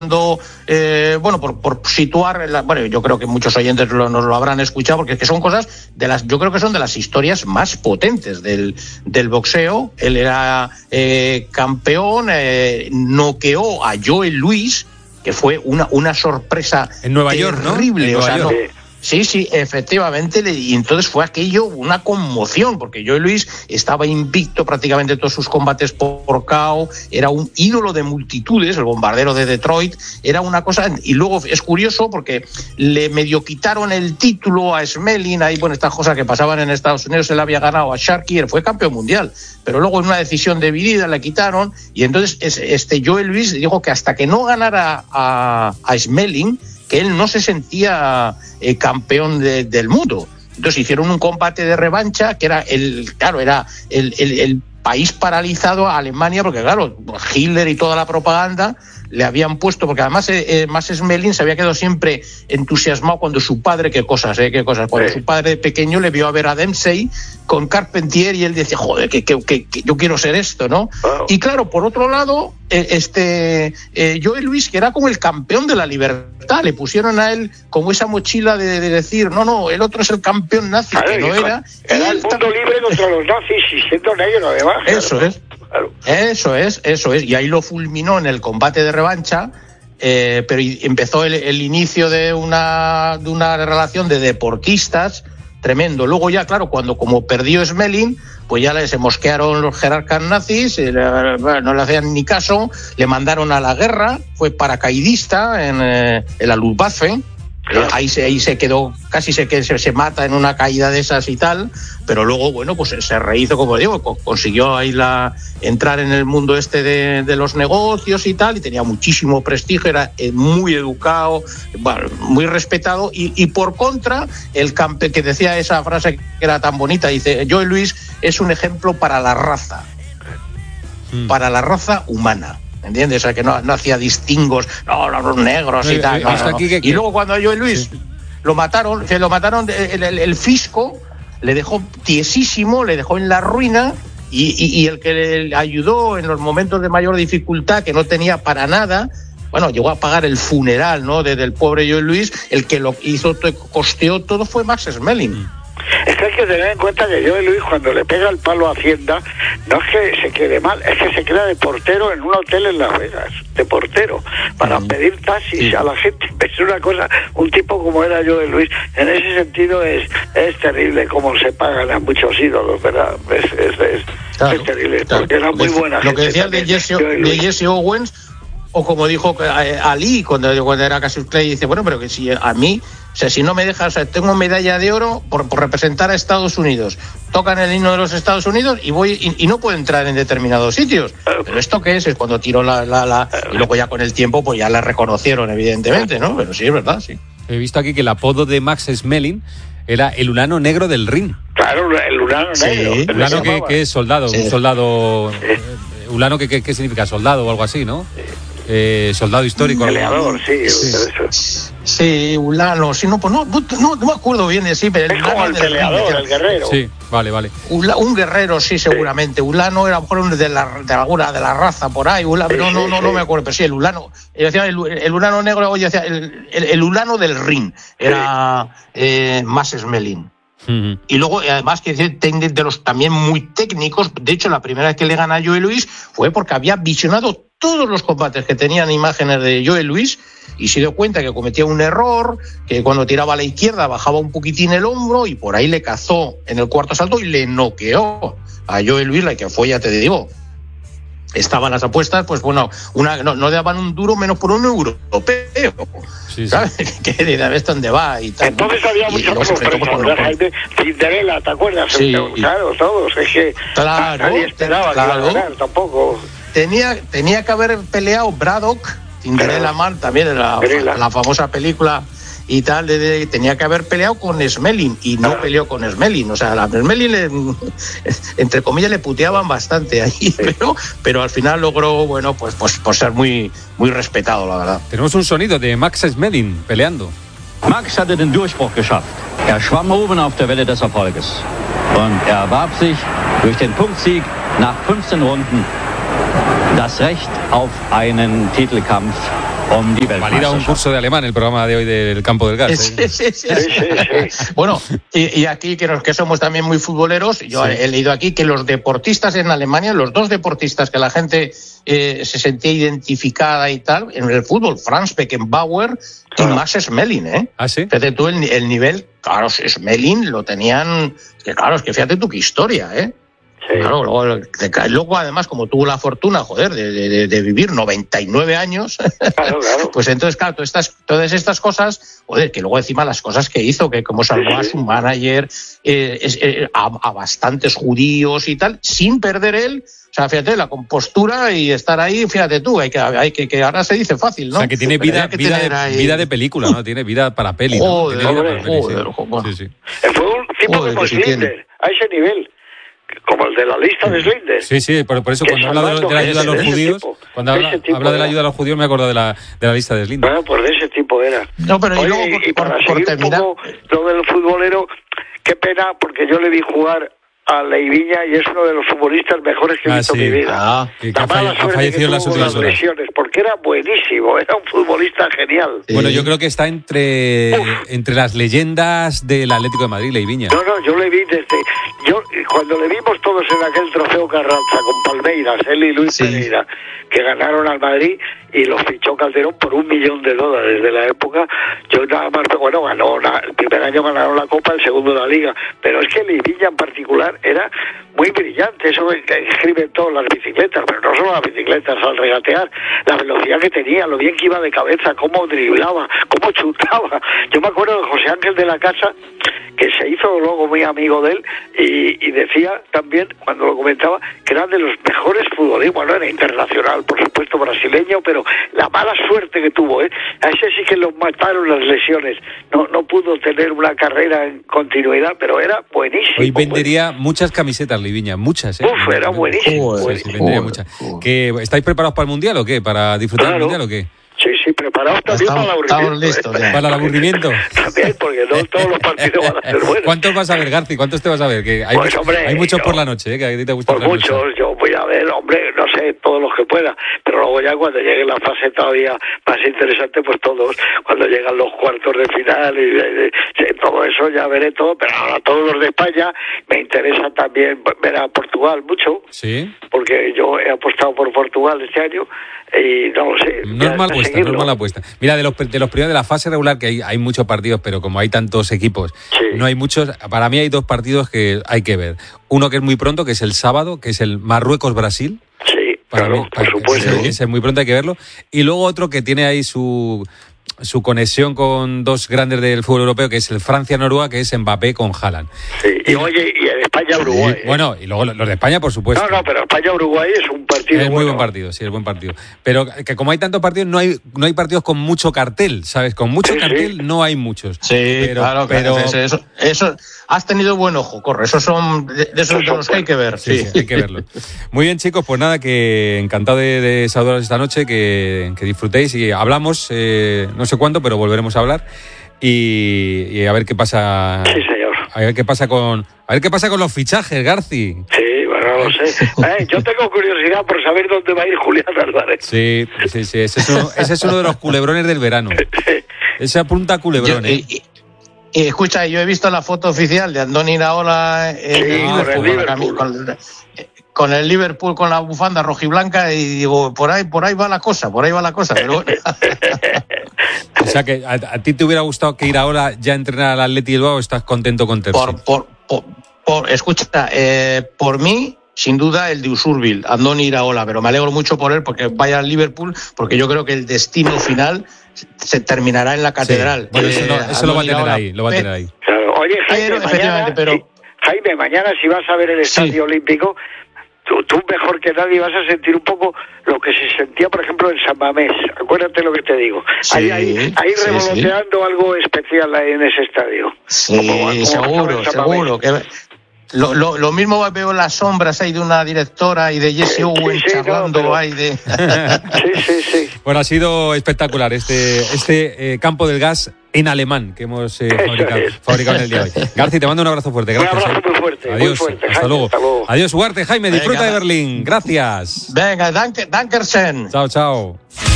por situar, bueno, yo creo que muchos oyentes nos lo habrán escuchado, porque es que son cosas yo creo que son de las historias más potentes del boxeo. Él era campeón, noqueó a Joe Louis, que fue una sorpresa en Nueva York, ¿no? Terrible, o sea, no. Sí, efectivamente, y entonces fue aquello una conmoción, porque Joe Louis estaba invicto prácticamente todos sus combates por KO, era un ídolo de multitudes, el bombardero de Detroit, era una cosa, y luego es curioso porque le medio quitaron el título a Smelling, ahí, bueno, estas cosas que pasaban en Estados Unidos, él había ganado a Sharkey, él fue campeón mundial, pero luego en una decisión dividida le quitaron, y entonces Joe Louis dijo que hasta que no ganara a Smelling, que él no se sentía campeón del mundo. Entonces hicieron un combate de revancha, que era el país paralizado a Alemania, porque claro, Hitler y toda la propaganda le habían puesto, porque además más Smelling se había quedado siempre entusiasmado cuando su padre, qué cosas, cuando su padre pequeño le vio a ver a Dempsey con Carpentier y él decía, joder, que yo quiero ser esto, ¿no? Wow. Y claro, por otro lado, Joe Louis, que era como el campeón de la libertad, le pusieron a él como esa mochila de decir, no, el otro es el campeón nazi, que no era. Era el mundo libre contra los nazis y siendo negro, además. Eso es. Claro. Eso es, y ahí lo fulminó en el combate de revancha, pero empezó el inicio de una relación de deportistas tremendo. Luego ya, claro, como perdió Smelling, pues ya se mosquearon los jerarcas nazis, no le hacían ni caso, le mandaron a la guerra, fue paracaidista en la Luftwaffe. Ahí se quedó, casi se mata en una caída de esas y tal, pero luego, bueno, pues se rehizo, como digo, consiguió ahí entrar en el mundo de los negocios y tal, y tenía muchísimo prestigio, era muy educado, bueno, muy respetado, y por contra, el que decía esa frase que era tan bonita, dice, Joe Louis es un ejemplo para la raza humana. ¿Entiendes? O sea, que no hacía distingos, los negros y tal. Y luego cuando a Joe Louis lo mataron, el fisco le dejó tiesísimo, le dejó en la ruina, y el que le ayudó en los momentos de mayor dificultad, que no tenía para nada, bueno, llegó a pagar el funeral, ¿no?, del pobre Joe Louis, el que lo hizo, costeó todo, fue Max Smelling. Es que hay que tener en cuenta que Joe Louis, cuando le pega el palo a Hacienda, no es que se quede mal, es que se queda de portero en un hotel en Las Vegas, de portero, para pedir taxis a la gente. Es una cosa, un tipo como era Joe Louis, en ese sentido es terrible cómo se pagan a muchos ídolos, ¿verdad? Es terrible, porque era muy buena gente. Lo que decías de Jesse Owens, o como dijo Ali cuando era Cassius Clay, dice, bueno, pero que si a mí, o sea, si no me dejas, o sea, tengo medalla de oro por representar a Estados Unidos, tocan el himno de los Estados Unidos y no puedo entrar en determinados sitios, pero esto qué es cuando tiró y luego ya con el tiempo pues ya la reconocieron, evidentemente, ¿no? Pero sí, es verdad, sí. He visto aquí que el apodo de Max Smelling era el ulano negro del ring. Claro, el ulano negro. El ulano que es soldado, un soldado. Ulano que significa soldado o algo así, ¿no? Soldado histórico. Peleador, sí, ulano, sí, no me acuerdo bien de sí, pero es como el peleador, el guerrero. Sí, vale. Un guerrero, sí, seguramente. Ulano era a lo mejor de la raza por ahí, ulano, no me acuerdo, pero sí, el ulano. Yo decía el ulano negro, oye, decía el ulano del ring, era más Smelling. Uh-huh. Y luego, además, que de los también muy técnicos, de hecho, la primera vez que le gana a Joe Louis fue porque había visionado todos los combates que tenían imágenes de Joe Louis y se dio cuenta que cometía un error, que cuando tiraba a la izquierda bajaba un poquitín el hombro, y por ahí le cazó en el cuarto asalto y le noqueó a Joe Louis, la que fue, ya te digo. Estaban las apuestas, pues bueno, no daban un duro menos por un europeo. Sí. ¿Sabes? Que de dónde va y tal. Entonces había muchos sorpresas, Cinderella, ¿te acuerdas? Sí. Claro, todos. Es que nadie esperaba que iba a ganar tampoco. Tenía que haber peleado Braddock, Cinderella Man, también en la famosa película y tal, tenía que haber peleado con Smelling y no peleó con Smelling. O sea, a Smelling entre comillas le puteaban bastante ahí, pero al final logró, bueno, pues ser muy, muy respetado, la verdad. Tenemos un sonido de Max Smelling peleando. Max hatte den Durchbruch geschafft. Schwamm oben auf der Welle des Erfolges. Und erwarb sich durch den Punktsieg nach 15 Runden das Recht auf einen Titelkampf Valida un curso de alemán el programa de hoy del Campo del Gas. Sí. Bueno, y aquí que somos también muy futboleros, yo he leído aquí que los deportistas en Alemania, los dos deportistas que la gente se sentía identificada y tal, en el fútbol, Franz Beckenbauer y Max Schmeling, ¿eh? ¿Ah, sí? Fíjate tú el nivel, claro, Schmeling lo tenían, que claro, es que fíjate tú qué historia, ¿eh? Sí. Claro, luego además, como tuvo la fortuna, de vivir 99 años, claro. Pues entonces, claro, todas estas cosas, que luego encima las cosas que hizo, que como salvó a su manager, a bastantes judíos y tal, sin perder él, o sea, fíjate, la compostura y estar ahí, fíjate tú, hay que ahora se dice fácil, ¿no? O sea, que tiene vida de película, ¿no? Tiene vida para peli, ¿no? Joder. Sí. Fue un tipo como Schindler, a ese nivel. Como el de la lista de Schindler. Sí, por eso cuando habla de la ayuda a los judíos, cuando habla de la ayuda a los judíos me acuerdo de la lista de Schindler. Bueno, pues de ese tipo era. No, pero oye, y luego para por seguir terminar, un poco lo del futbolero, qué pena, porque yo le vi jugar a Leiviña y es uno de los futbolistas mejores que he visto en mi vida. Que ha fallecido en las últimas horas. Lesiones, porque era buenísimo, era un futbolista genial. Bueno, yo creo que está entre las leyendas del Atlético de Madrid, Leiviña. No, yo le vi cuando le vimos todos en aquel trofeo Carranza con Palmeiras, él y Luis Pereira, que ganaron al Madrid y los fichó Calderón por $1 millón de la época. Yo nada más, ganó el primer año ganaron la Copa, el segundo la Liga, pero es que Leiviña en particular era muy brillante, eso que escriben todas las bicicletas, pero no solo las bicicletas, al regatear, la velocidad que tenía, lo bien que iba de cabeza, cómo driblaba, cómo chutaba. Yo me acuerdo de José Ángel de la Casa, que se hizo luego muy amigo de él, y decía también, cuando lo comentaba, que eran de los mejores futbolistas. Bueno, era internacional, por supuesto, brasileño, pero la mala suerte que tuvo, a ese sí que lo mataron las lesiones, no pudo tener una carrera en continuidad, pero era buenísimo. Hoy vendería muchas camisetas, Leiviña, muchas, era buenísimo. Vendería muchas. ¿Estáis preparados para el Mundial o qué? ¿Para disfrutar del Mundial o qué? Sí, preparados también para el aburrimiento. Listos, ¿Para el aburrimiento? También, porque no todos los partidos van a ser buenos. ¿Cuántos vas a ver, Garci? ¿Cuántos te vas a ver? Que hay muchos por la noche, que a ti te gusta. Por muchos, yo voy a ver, no sé, todos los que pueda, pero luego ya cuando llegue la fase todavía más interesante, pues todos, cuando llegan los cuartos de final y todo eso ya veré todo, pero ahora todos los de España me interesa también ver a Portugal mucho, sí, porque yo he apostado por Portugal este año y no lo sé. No es mala apuesta. Mira, de los primeros de la fase regular, que hay muchos partidos, pero como hay tantos equipos, no hay muchos. Para mí hay dos partidos que hay que ver. Uno que es muy pronto, que es el sábado, que es el Marruecos-Brasil. Sí, claro, por supuesto. Ese es muy pronto, hay que verlo. Y luego otro que tiene ahí su conexión con dos grandes del fútbol europeo, que es el Francia-Noruega, que es Mbappé con Haaland. Sí, y en España-Uruguay. Bueno, y luego los de España, por supuesto. No, pero España-Uruguay es un partido. Es muy buen partido, sí, es buen partido. Pero que como hay tantos partidos, no hay partidos con mucho cartel, ¿sabes? Con mucho cartel no hay muchos. Sí, claro, eso has tenido buen ojo, corre. Esos son de los que hay que ver. Sí, hay que verlo. Muy bien, chicos, pues nada, que encantado de saludaros esta noche, que disfrutéis y hablamos, no sé cuándo, pero volveremos a hablar y a ver qué pasa. Sí, señor. A ver qué pasa con los fichajes, Garci. Sí, bueno, no lo sé. Yo tengo curiosidad por saber dónde va a ir Julián Álvarez. Sí. Ese es uno de los culebrones del verano. Ese apunta a culebrón. Y escucha, yo he visto la foto oficial de Andoni Iraola con el Liverpool, con la bufanda rojiblanca, y digo, por ahí va la cosa, pero bueno. O sea, que a ti te hubiera gustado que Iraola ya entrenara al Atleti Bilbao, o estás contento con Terzi. Escucha, por mí, sin duda, el de Usurbil, Andoni Iraola, pero me alegro mucho por él, porque vaya al Liverpool, porque yo creo que el destino final se terminará en la catedral. Sí. Bueno, eso lo va a tener ahí, Claro. Oye, Jaime, mañana si vas a ver el Estadio Olímpico, tú mejor que nadie vas a sentir un poco lo que se sentía, por ejemplo, en San Mamés. Acuérdate lo que te digo. Ahí revoloteando algo especial ahí en ese estadio. Sí, seguro. Lo mismo veo las sombras ahí de una directora y de Jesse Owen charlando ahí de... Sí. Bueno, ha sido espectacular este Campo del Gas en alemán que hemos fabricado en el día de hoy. Garci, te mando un abrazo fuerte. Gracias. Un abrazo muy fuerte. Adiós. Muy fuerte, hasta luego. Adiós, Ugarte. Jaime, disfruta de Berlín. Gracias. Venga, danke schön. Chao.